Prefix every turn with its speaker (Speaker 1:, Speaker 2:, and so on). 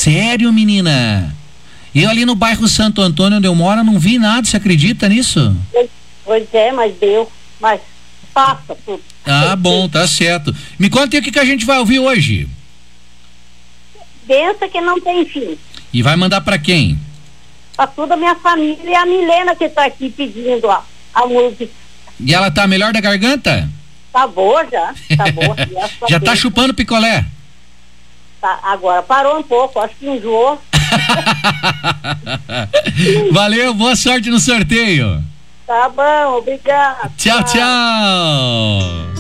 Speaker 1: Sério, menina? Eu ali no bairro Santo Antônio, onde eu moro, não vi nada, você acredita nisso?
Speaker 2: Pois é, mas deu. Mas passa tudo.
Speaker 1: Ah, bom, tá certo. Me conta aí o que a gente vai ouvir hoje.
Speaker 2: Pensa que não tem fim.
Speaker 1: E vai mandar pra quem?
Speaker 2: Pra toda a minha família e a Milena que tá aqui pedindo a música.
Speaker 1: E ela tá melhor da garganta?
Speaker 2: Tá boa já, tá boa.
Speaker 1: Já tá chupando picolé?
Speaker 2: Tá, agora parou um pouco, acho que enjoou.
Speaker 1: Valeu, boa sorte no sorteio.
Speaker 2: Tá bom, obrigado.
Speaker 1: Tchau, tchau.